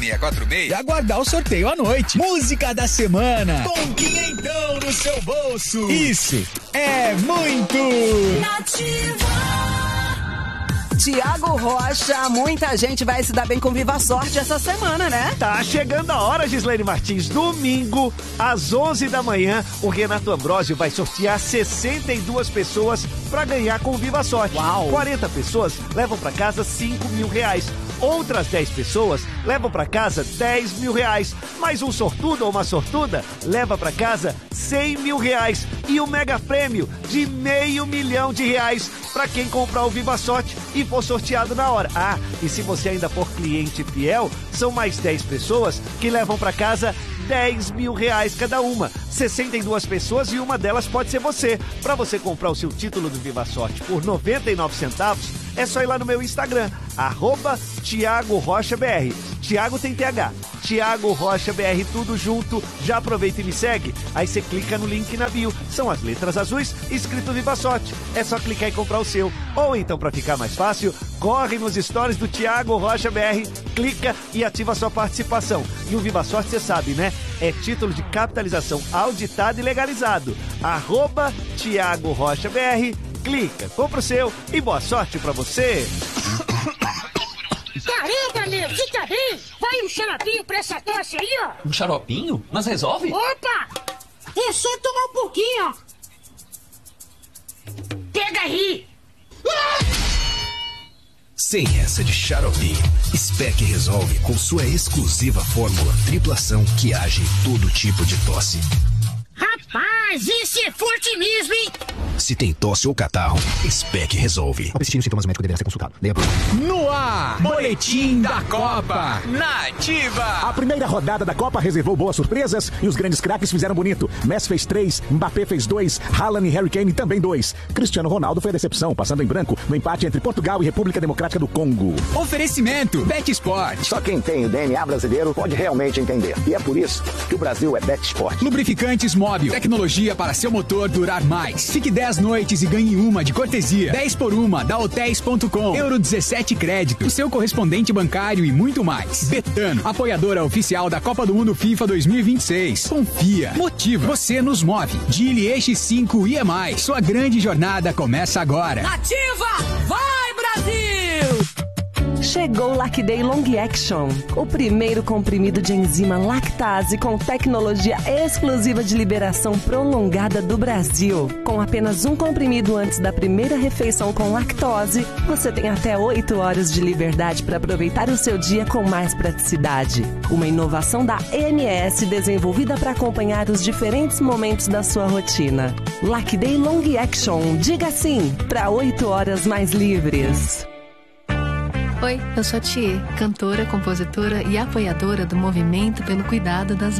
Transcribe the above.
646 e aguardar o sorteio à noite. Música da semana com quinhentão no seu bolso. Isso é muito Tiago Rocha, muita gente vai se dar bem com Viva Sorte essa semana, né? Tá chegando a hora, Gislaine Martins. Domingo, às 11 da manhã, o Renato Ambrosio vai sortear 62 pessoas para ganhar com Viva Sorte. Uau. 40 pessoas levam para casa R$5.000. Outras 10 pessoas levam para casa R$10.000. Mais um sortudo ou uma sortuda leva para casa R$100.000. E o mega prêmio de R$500 mil para quem comprar o Viva Sorte e for sorteado na hora. Ah, e se você ainda for cliente fiel, são mais 10 pessoas que levam para casa R$10.000 cada uma. 62 pessoas e uma delas pode ser você. Para você comprar o seu título do Viva Sorte por 99 centavos, é só ir lá no meu Instagram, @Thiago Rocha BR. Thiago tem TH. Thiago Rocha BR, tudo junto. Já aproveita e me segue. Aí você clica no link na bio. São as letras azuis escrito Viva Sorte. É só clicar e comprar o seu. Ou então, para ficar mais fácil, corre nos stories do Thiago Rocha BR, clica e ativa a sua participação. E o Viva Sorte, você sabe, né? É título de capitalização auditado e legalizado. @Thiago Rocha BR. Clica, compra o seu e boa sorte pra você. Caramba, meu, fica bem. Vai um xaropinho pra essa tosse aí, ó. Um xaropinho? Mas resolve? Opa! É só tomar um pouquinho, ó. Pega aí. Sem essa de xarope, Spec resolve com sua exclusiva fórmula triplação que age em todo tipo de tosse. Rapaz, esse é forte mesmo, hein? Se tem tosse ou catarro, Spec resolve. Ao persistir os sintomas, o médico deverá ser consultado. Leia por... No ar, Boletim da Copa Nativa. A primeira rodada da Copa reservou boas surpresas e os grandes craques fizeram bonito. Messi fez 3, Mbappé fez 2, Haaland e Harry Kane também 2. Cristiano Ronaldo foi a decepção, passando em branco no empate entre Portugal e República Democrática do Congo. Oferecimento Bet Sport. Só quem tem o DNA brasileiro pode realmente entender. E é por isso que o Brasil é Bet Sport. Lubrificantes Móbil, tecnologia para seu motor durar mais. Fique 10 noites e ganhe uma de cortesia. 10 por 1 da Hotéis.com. Euro 17 crédito, o seu correspondente bancário e muito mais. Betano, apoiadora oficial da Copa do Mundo FIFA 2026. Confia, motiva, você nos move. Geely EX5 e mais. Sua grande jornada começa agora. Nativa! Vai, Brasil! Chegou o Lacday Long Action, o primeiro comprimido de enzima lactase com tecnologia exclusiva de liberação prolongada do Brasil. Com apenas um comprimido antes da primeira refeição com lactose, você tem até 8 horas de liberdade para aproveitar o seu dia com mais praticidade. Uma inovação da ENS desenvolvida para acompanhar os diferentes momentos da sua rotina. Lacday Long Action, diga sim para 8 horas mais livres. Oi, eu sou a Thier, cantora, compositora e apoiadora do Movimento pelo Cuidado das